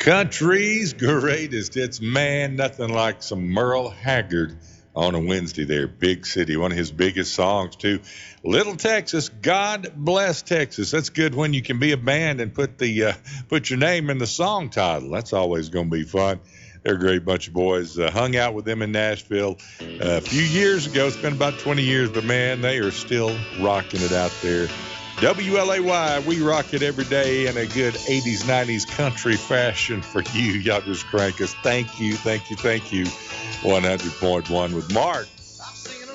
Country's greatest. It's man, nothing like some Merle Haggard on a Wednesday there. Big City, one of his biggest songs, too. Little Texas, God bless Texas. That's good when you can be a band and put your name in the song title. That's always going to be fun. They're a great bunch of boys. Hung out with them in Nashville a few years ago. It's been about 20 years, but man, they are still rocking it out there. WLAY, we rock it every day in a good 80s, 90s country fashion for you. Y'all just crank us. Thank you, thank you, thank you. 100.1 with Mark